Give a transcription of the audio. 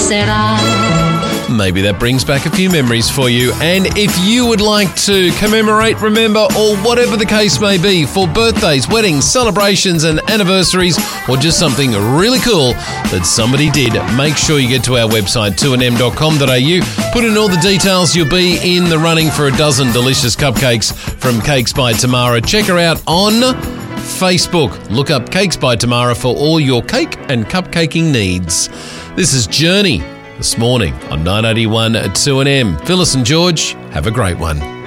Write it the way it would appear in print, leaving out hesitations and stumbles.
será. Maybe that brings back a few memories for you. And if you would like to commemorate, remember, or whatever the case may be, for birthdays, weddings, celebrations and anniversaries, or just something really cool that somebody did, make sure you get to our website, 2nm.com.au. Put in all the details. You'll be in the running for a dozen delicious cupcakes from Cakes by Tamara. Check her out on Facebook. Look up Cakes by Tamara for all your cake and cupcaking needs. This is Journey this morning on 981 2NM. Phyllis and George, have a great one.